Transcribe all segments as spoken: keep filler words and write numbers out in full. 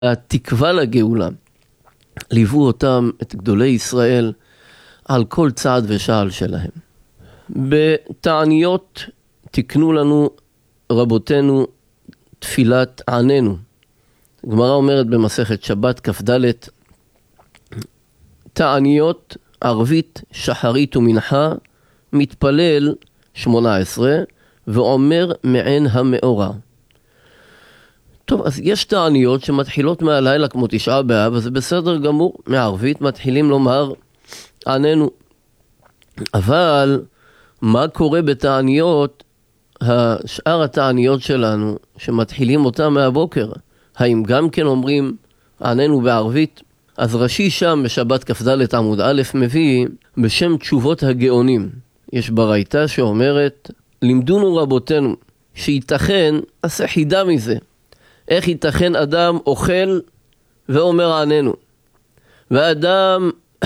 התקווה לגאולה. ליוו אותם, את גדולי ישראל, על כל צעד ושעל שלהם. בתעניות תקנו לנו רבותינו תפילת עננו. הגמרא אומרת במסכת שבת כ"ד, תעניות ערבית, שחרית ומנחה, מתפלל שמונה עשרה ואומר מעין המאורע. טוב, אז יש תעניות שמתחילות מהלילה כמו תשעה באב, אז זה בסדר גמור, מערבית מתחילים לומר עננו. אבל מה קורה בתעניות, השאר התעניות שלנו שמתחילים אותה מהבוקר? האם גם כן אומרים עננו בערבית? אז רש"י שם בשבת כ"ד עמוד א' מביא בשם תשובות הגאונים. יש ברייתא שאומרת, לימדונו רבותינו שייתכן, עשה חידה מזה, איך ייתכן אדם אוכל ואומר עננו, ואדם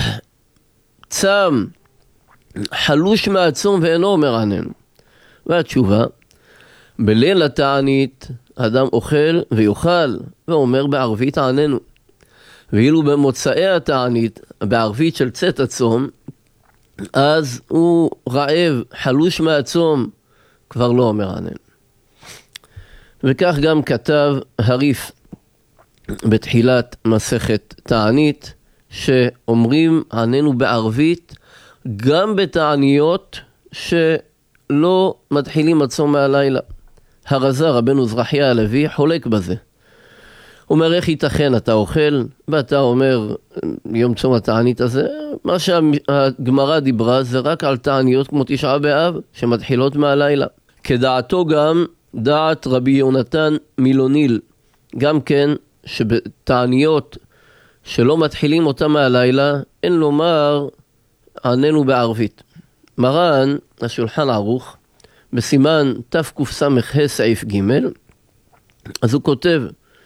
צם חלוש מהצום ואינו אומר עננו? והתשובה, בליל התענית אדם אוכל ויאכל ואומר בערבית עננו, ואילו במוצאי התענית בערבית של צאת הצום, אז הוא רעב חלוש מהצום, כבר לא אומר עננו. וכך גם כתב הריף בתחילת מסכת תענית, שאומרים עננו בערבית גם בתעניות שלא מתחילים הצום מהלילה. הרזה רבנו זרחיה הלוי חולק בזה. הוא אומר, איך ייתכן אתה אוכל ואתה אומר יום צום התענית הזה? מה שהגמרא דיברה זה רק על תעניות כמו תשעה באב שמתחילות מהלילה. כדעתו גם דעת רבי יונתן מילוניל, גם כן שבתעניות שלא מתחילים אותה מהלילה אין לומר עננו בערבית. מרן השולחן ערוך בסימן תקס"ה סעיף ג', אז הוא כותב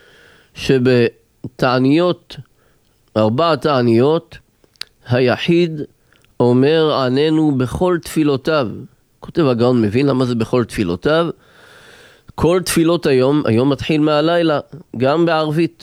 שבתעניות, ארבע תעניות, היחיד אומר עננו בכל תפילותיו. כותב הגאון מבין למה זה בכל תפילותיו. כל תפילות היום, היום מתחיל מהלילה, גם בערבית.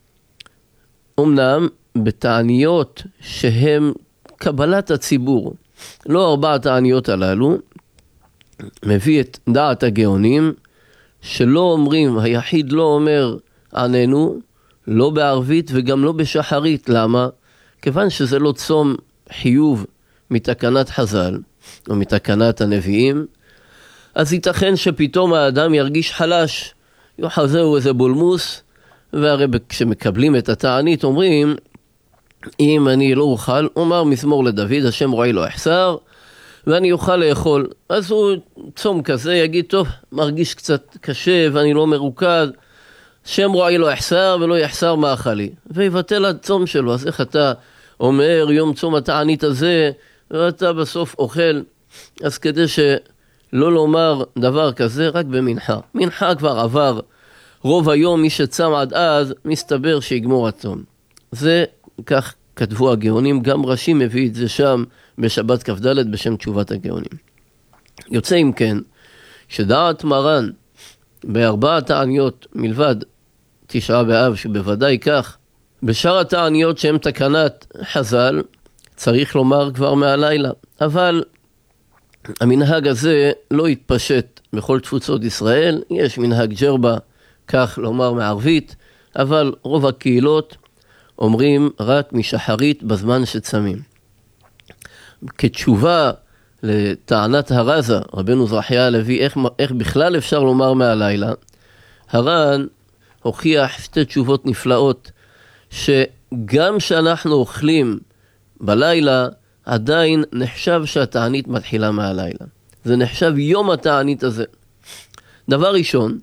אמנם בתעניות שהם קבלת הציבור, לא ארבע תעניות הללו, מביא את דעת הגאונים, שלא אומרים, היחיד לא אומר עננו, לא בערבית וגם לא בשחרית. למה? כיוון שזה לא צום חיוב מתקנת חז"ל, או מתקנת הנביאים, אז ייתכן שפתאום האדם ירגיש חלש, יוחזהו איזה בולמוס, והרי כשמקבלים את התענית אומרים, אם אני לא אוכל, אומר מזמור לדוד, השם רואי לא יחסר, ואני אוכל לאכול. אז הוא צום כזה יגיד, טוב, מרגיש קצת קשה ואני לא מרוכז, שם רואי לא יחסר ולא יחסר מאכלי, ויבטל הצום שלו. אז איך אתה אומר יום צום התענית הזה, ואתה בסוף אוכל? אז כדי שלא לומר דבר כזה, רק במנחה. מנחה כבר עבר רוב היום, מי שצם עד אז, מסתבר שיגמור הצום. זה כך כתבו הגאונים, גם רש"י מביא את זה שם בשבת כ"ד בשם תשובת הגאונים. יוצא אם כן, שדעת מרן בארבע תעניות מלבד תשעה באב, שבוודאי כך, בשאר התעניות שהן תקנת חז"ל, צריך לומר כבר מהלילה. אבל המנהג הזה לא התפשט בכל תפוצות ישראל, יש מנהג ג'רבה, כך לומר מערבית, אבל רוב הקהילות אומרים רק משחרית בזמן שצמים. כתשובה לטענת הרזה, רבנו זרחיה הלוי, איך, איך בכלל אפשר לומר מהלילה, הר"ן הוכיח שתי תשובות נפלאות, שגם שאנחנו אוכלים בלילה, עדיין נחשב שהתענית מתחילה מהלילה. זה נחשב יום התענית הזה. דבר ראשון,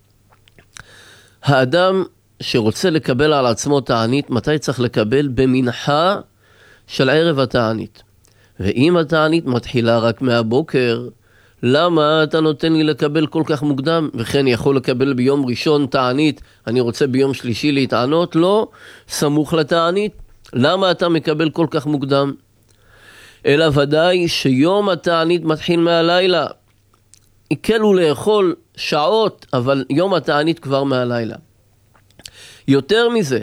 האדם שרוצה לקבל על עצמו תענית, מתי צריך לקבל? במנחה של ערב התענית. ואם התענית מתחילה רק מהבוקר, למה אתה נותן לי לקבל כל כך מוקדם? וכן יכול לקבל ביום ראשון תענית, אני רוצה ביום שלישי להתענות? לא, סמוך לתענית. למה אתה מקבל כל כך מוקדם? אלא ודאי שיום התענית מתחיל מהלילה. יקלו לאכול שעות, אבל יום התענית כבר מהלילה. יותר מזה,